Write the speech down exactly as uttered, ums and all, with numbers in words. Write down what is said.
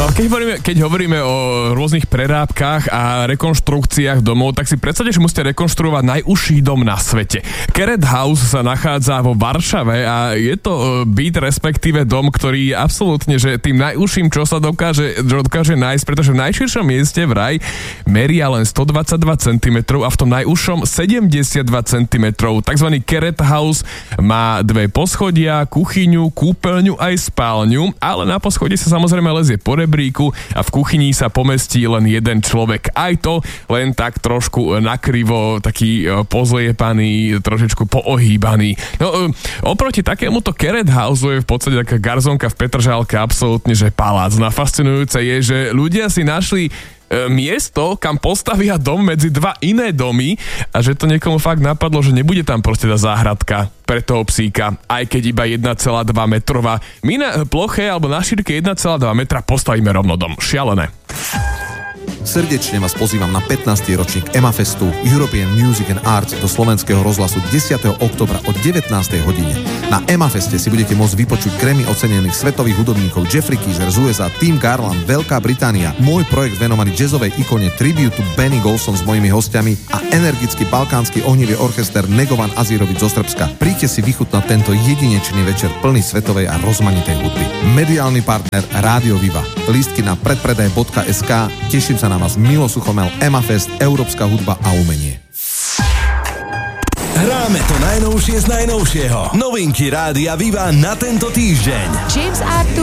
No, keď hovoríme, keď hovoríme o rôznych prerábkach a rekonštrukciách domov, tak si predstavte, že musíte rekonštruovať najúžší dom na svete. Carrot House sa nachádza vo Varšave a je to byt, respektíve dom, ktorý je absolútne, že tým najúžším, čo sa dokáže, dokáže nájsť, pretože v najširšom mieste vraj meria len stodvadsaťdva centimetrov a v tom najúžšom sedemdesiatdva centimetrov. Takzvaný Carrot House má dve poschodia, kuchyňu, kúpeľňu aj spálňu, ale na poschodí sa samozrejme lezie po rebríku a v kuchyni sa pomestí len jeden človek. Aj to len tak trošku nakrivo, taký pozliepaný, trošičku poohýbaný. No, oproti takémuto Carrot House je v podstate taká garzonka v Petržalke absolútne, že palác. No fascinujúce je, že ľudia si našli miesto, kam postavia dom medzi dva iné domy a že to niekomu fakt napadlo, že nebude tam proste tá záhradka pre toho psíka, aj keď iba jeden celá dva metrová. My na ploche alebo na šírke jeden celá dva metra postavíme rovno dom. Šialené. Srdečne vás pozývam na pätnásty ročník EMAFestu European Music and Arts do slovenského rozhlasu desiateho októbra o devätnástej hodine. Na EMAFeste si budete môcť vypočuť Grammy ocenených svetových hudobníkov Jeffrey Keezer z ú es á, Tim Garland, Veľká Británia, môj projekt venovaný jazzovej ikone Tribute to Benny Golson s mojimi hostiami a energický balkánsky ohnivý orchester Negovan Azírovič zo Srbska. Príďte si vychutnať tento jedinečný večer plný svetovej a rozmanitej hudby. Mediálny partner Rádio Viva. Lístky na predpredaj bodka es ká. Teším sa na vás. Milo Suchomel, EMAFest, Európska hudba a umenie. Hráme to najnovšie z najnovšieho. Novinky Rádia Viva na tento týždeň. James Arthur